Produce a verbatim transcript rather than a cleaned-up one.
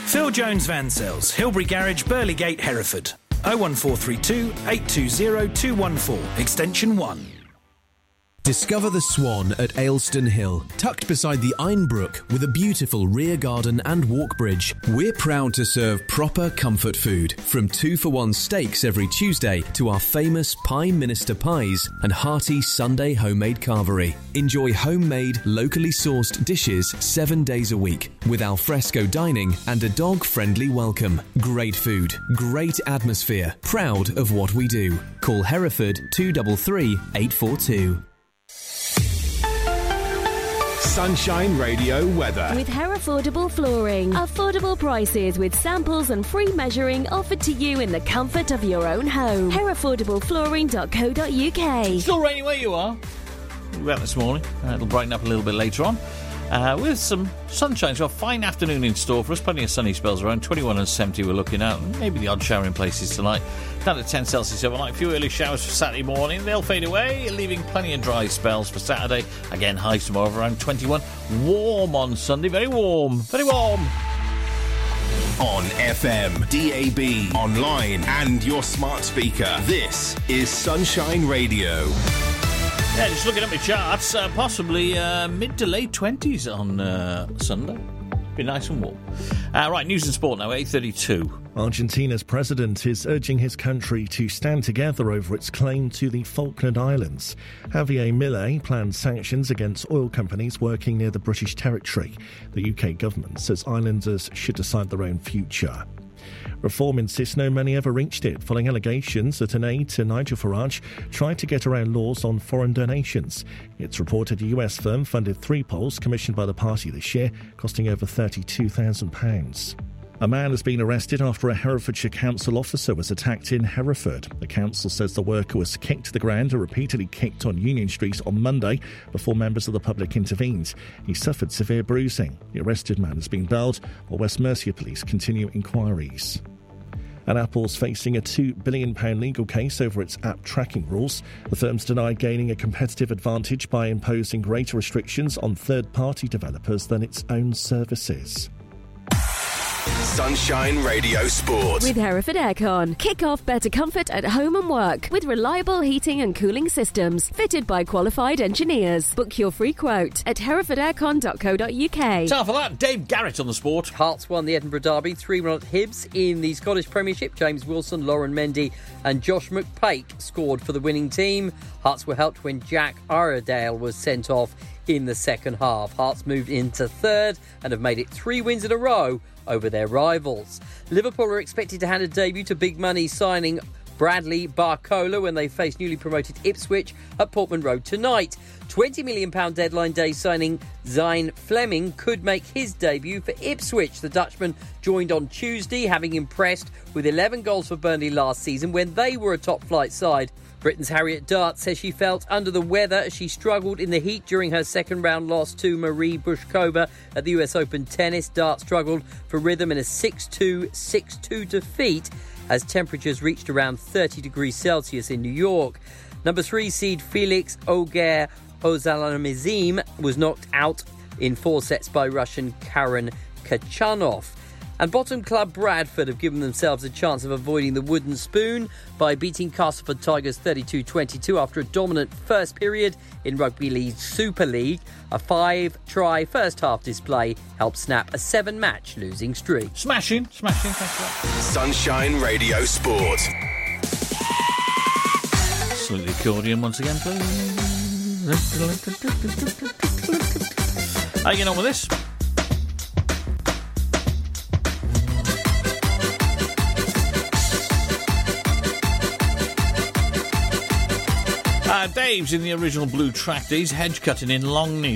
Phil Jones Van Sales, Hilbury Garage, Burleygate, Hereford. oh one four three two, eight two zero, two one four, extension one. Discover the Swan at Aylstone Hill, tucked beside the Einbrook with a beautiful rear garden and walk bridge. We're proud to serve proper comfort food, from two-for-one steaks every Tuesday to our famous Pie Minister pies and hearty Sunday homemade carvery. Enjoy homemade, locally sourced dishes seven days a week with alfresco dining and a dog-friendly welcome. Great food, great atmosphere, proud of what we do. Call Hereford two three three, eight four two. Sunshine Radio weather. With Herefordable Flooring. Affordable prices with samples and free measuring offered to you in the comfort of your own home. herefordable flooring dot co dot uk. Still raining where you are. Well, this morning. Uh, it'll brighten up a little bit later on. Uh, with some sunshine. So a fine afternoon in store for us. Plenty of sunny spells around. twenty-one and seventy we're looking at. Maybe the odd shower in places tonight. Down to ten Celsius overnight. A few early showers for Saturday morning. They'll fade away, leaving plenty of dry spells for Saturday. Again, highs tomorrow of around twenty-one. Warm on Sunday. Very warm. Very warm. On F M, D A B, online and your smart speaker. This is Sunshine Radio. Yeah, just looking at my charts, uh, possibly uh, mid to late twenties on uh, Sunday. Be nice and warm. Uh, right, news and sport now, eight thirty-two. Argentina's president is urging his country to stand together over its claim to the Falkland Islands. Javier Milei plans sanctions against oil companies working near the British territory. The U K government says islanders should decide their own future. Reform insists no money ever reached it, following allegations that an aide to Nigel Farage tried to get around laws on foreign donations. It's reported a U S firm funded three polls commissioned by the party this year, costing over thirty-two thousand pounds. A man has been arrested after a Herefordshire council officer was attacked in Hereford. The council says the worker was kicked to the ground and repeatedly kicked on Union Street on Monday before members of the public intervened. He suffered severe bruising. The arrested man has been bailed, while West Mercia police continue inquiries. And Apple's facing a two billion pounds legal case over its app tracking rules. The firm's denied gaining a competitive advantage by imposing greater restrictions on third-party developers than its own services. Sunshine Radio Sport. With Hereford Aircon. Kick off better comfort at home and work with reliable heating and cooling systems fitted by qualified engineers. Book your free quote at hereford aircon dot co dot uk. Time for that. Dave Garrett on the sport. Hearts won the Edinburgh Derby three one at Hibs in the Scottish Premiership. James Wilson, Lauren Mendy and Josh McPake scored for the winning team. Hearts were helped when Jack Iredale was sent off in the second half. Hearts moved into third and have made it three wins in a row over their rivals. Liverpool are expected to hand a debut to big money signing Bradley Barcola when they face newly promoted Ipswich at Portman Road tonight. twenty million pounds deadline day signing Zine Fleming could make his debut for Ipswich. The Dutchman joined on Tuesday, having impressed with eleven goals for Burnley last season when they were a top-flight side. Britain's Harriet Dart says she felt under the weather as she struggled in the heat during her second round loss to Marie Bushkova at the U S Open Tennis. Dart struggled for rhythm in a six two, six two defeat as temperatures reached around thirty degrees Celsius in New York. Number three seed Felix Auger-Aliassime was knocked out in four sets by Russian Karen Khachanov. And bottom club Bradford have given themselves a chance of avoiding the wooden spoon by beating Castleford Tigers thirty-two twenty-two after a dominant first period in Rugby League Super League. A five-try first-half display helped snap a seven-match losing streak. Smashing, smashing, thanks for that. Sunshine Radio Sport. Salute the accordion once again, please. How you getting on with this? Uh, Dave's in the original blue tractor. He's hedge cutting in Longney